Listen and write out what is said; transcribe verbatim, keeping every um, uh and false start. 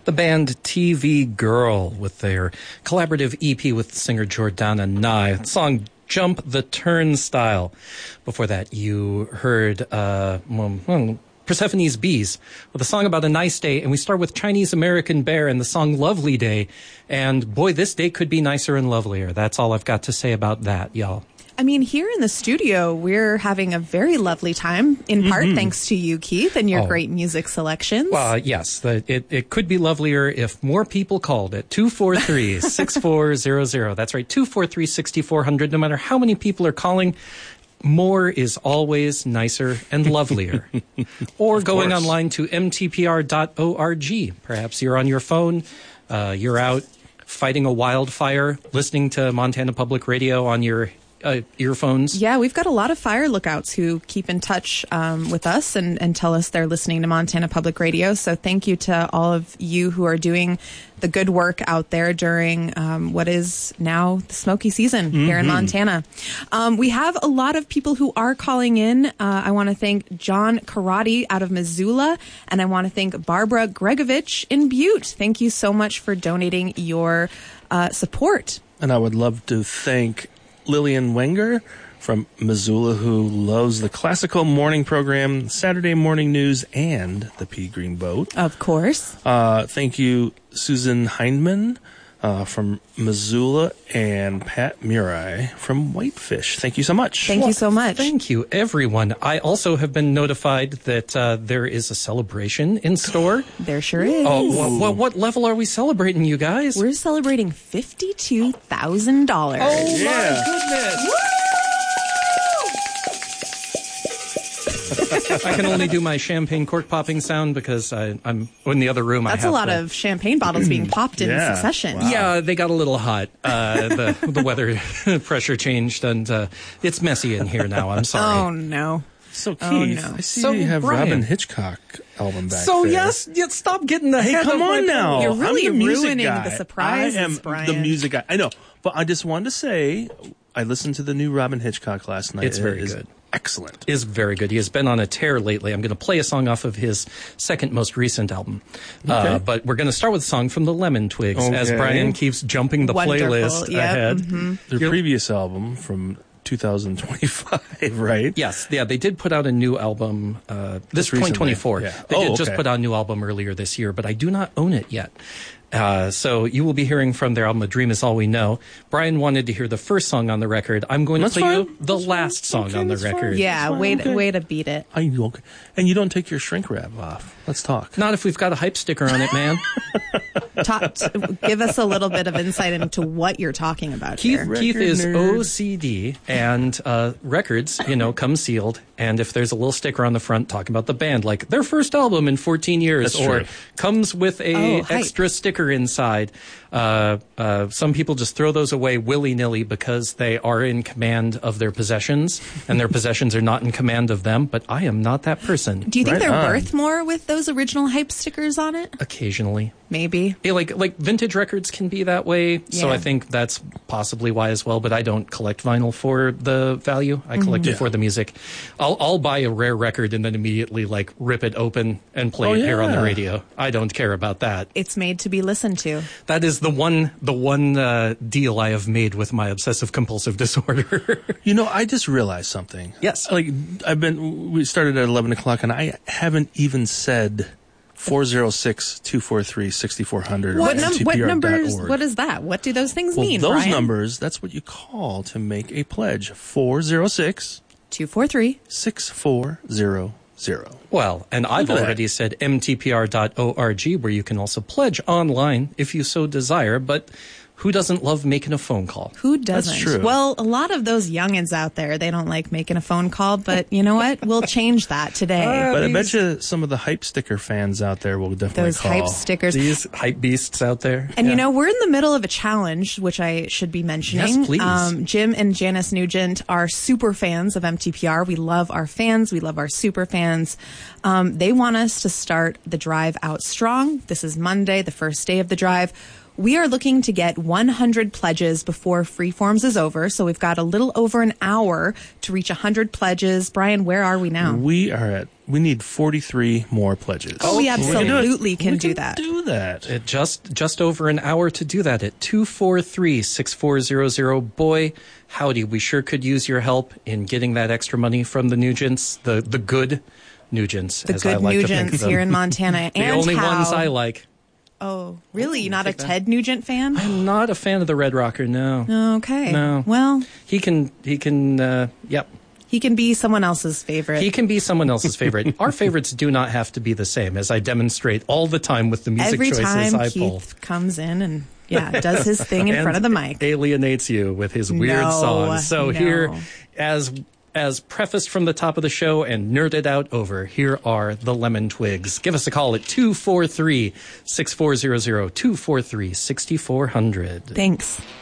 The band T V Girl with their collaborative E P with singer Jordana Nye. The song Jump the Turnstile. Before that, you heard uh, well, Persephone's Bees with a song about a nice day. And we start with Chinese American Bear and the song Lovely Day. And boy, this day could be nicer and lovelier. That's all I've got to say about that, y'all. I mean, here in the studio, we're having a very lovely time, in part mm-hmm. thanks to you, Keith, and your oh. great music selections. Well, yes, the, it, it could be lovelier if more people called it. two four three, six four zero zero. That's right, two four three, six four zero zero. No matter how many people are calling, more is always nicer and lovelier. Or of going course. online to m t p r dot org. Perhaps you're on your phone, uh, you're out fighting a wildfire, listening to Montana Public Radio on your Uh, earphones. Yeah, we've got a lot of fire lookouts who keep in touch um, with us and, and tell us they're listening to Montana Public Radio. So thank you to all of you who are doing the good work out there during um, what is now the smoky season mm-hmm. here in Montana. Um, we have a lot of people who are calling in. Uh, I want to thank John Karate out of Missoula, and I want to thank Barbara Gregovich in Butte. Thank you so much for donating your uh, support. And I would love to thank Lillian Wenger from Missoula, who loves the classical morning program, Saturday morning news, and the Pea Green Boat. Of course. Uh, thank you, Susan Hindman uh, from Missoula, and Pat Murai from Whitefish. Thank you so much. Thank well, you so much. Thank you, everyone. I also have been notified that uh, there is a celebration in store. There sure is. Oh, well, well, what level are we celebrating, you guys? We're celebrating fifty-two thousand dollars. Oh, yeah. my goodness. I can only do my champagne cork popping sound because I, I'm in the other room. That's I have a lot the, of champagne bottles being popped in yeah. succession. Wow. Yeah, they got a little hot. Uh, the, the weather pressure changed, and uh, it's messy in here now. I'm sorry. Oh, no. So, Keith, oh, no. I see so, you have Brian. Robin Hitchcock album back so, there. yes, yes, stop getting the Hey, head come of on my now. You're really I'm the music ruining guy. the surprises, I am Brian. the music guy. I know, but I just wanted to say I listened to the new Robin Hitchcock last night. It's very it is good. Excellent. Is very good. He has been on a tear lately. I'm going to play a song off of his second most recent album. Okay. Uh, but we're going to start with a song from the Lemon Twigs okay. as Brian keeps jumping the Wonderful. playlist Yep. ahead. Mm-hmm. Their You're, previous album from two thousand twenty-five, right? Yes, yeah, they did put out a new album uh, this Just recently, twenty twenty-four. yeah. They Oh, did just okay. put out a new album earlier this year, but I do not own it yet. Uh, so you will be hearing from their album, A Dream Is All We Know. Brian wanted to hear the first song on the record. I'm going That's to play fine. you the That's last fine. song Okay, on the that's fine. record. Yeah, fine, way, okay. to, way to beat it. Are you okay? And you don't take your shrink wrap off. Let's talk. Not if we've got a hype sticker on it, man. Talk, t- give us a little bit of insight into what you're talking about Keith, here. Keith is nerd. O C D, and uh, records, you know, come sealed. And if there's a little sticker on the front talking about the band, like their first album in fourteen years, That's or true. comes with a Oh, hype. extra sticker inside, uh, uh, some people just throw those away willy-nilly because they are in command of their possessions, and their possessions are not in command of them. But I am not that person. Do you think Right they're on. worth more with those original hype stickers on it? Occasionally. Maybe. Yeah, like like vintage records can be that way, so Yeah. I think that's possibly why as well. But I don't collect vinyl for the value; I collect it Yeah. for the music. I'll I'll buy a rare record and then immediately like rip it open and play Oh, it here on the yeah. radio. I don't care about that. It's made to be listened to. That is the one the one uh, deal I have made with my obsessive compulsive disorder. You know, I just realized something. Yes. Like, I've been, we started at eleven o'clock, and I haven't even said four oh six, two four three, six four zero zero What, or num- what M T P R dot numbers? org. What is that? What do those things Well, mean? those Brian? numbers, that's what you call to make a pledge. four oh six, Two four three. six four zero zero. Well, and I've Look at that. already said m t p r dot org, where you can also pledge online if you so desire. But who doesn't love making a phone call? Who doesn't? true. Well, a lot of those youngins out there, they don't like making a phone call, but you know what? We'll change that today. Uh, But I bet these- you some of the hype sticker fans out there will definitely Those call. hype stickers. These hype beasts out there. And you Yeah. know, we're in the middle of a challenge, which I should be mentioning. Yes, please. Um, Jim and Janice Nugent are super fans of M T P R. We love our fans. We love our super fans. Um, they want us to start the drive out strong. This is Monday, the first day of the drive. We are looking to get one hundred pledges before Freeforms is over. So we've got a little over an hour to reach one hundred pledges. Brian, where are we now? We are at, we need forty-three more pledges. Oh, we absolutely can we do can that. do that. It just just over an hour to do that at two four three, six four zero zero. Boy, howdy, we sure could use your help in getting that extra money from the Nugents, the, the good Nugents, The as good I like to think Nugents of them. here in Montana. The and only how, ones I like. Oh, really? You're not a take that. Ted Nugent fan? I'm not a fan of the Red Rocker, no. Okay. No. Well, He can, he can, uh, yep. he can be someone else's favorite. He can be someone else's favorite. Our favorites do not have to be the same, as I demonstrate all the time with the music Every choices time I Keith pull. comes in and, yeah, does his thing in And front of the mic. alienates you with his weird No, songs. So no. here, as as prefaced from the top of the show and nerded out over, here are the Lemon Twigs. Give us a call at two four three, six four zero zero, two four three, six four zero zero. Thanks.